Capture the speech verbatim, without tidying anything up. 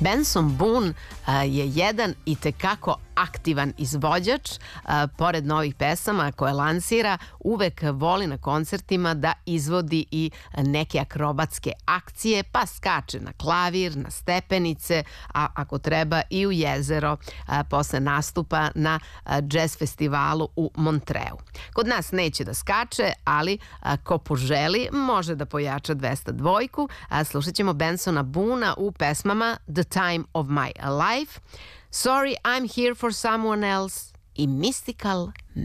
Benson Boone je jedan i tekako aktivan izvođač. Pored novih pesama koje lansira, uvek voli na koncertima da izvodi i neke akrobatske akcije, pa skače na klavir, na stepenice, a ako treba i u jezero posle nastupa na jazz festivalu u Montreu. Kod nas neće da skače, ali ko poželi može da pojača dvesta dvojku. Slušat ćemo Bensona Boona u pesmama The Time of My Life, Sorry I'm Here for Someone Else i Mystical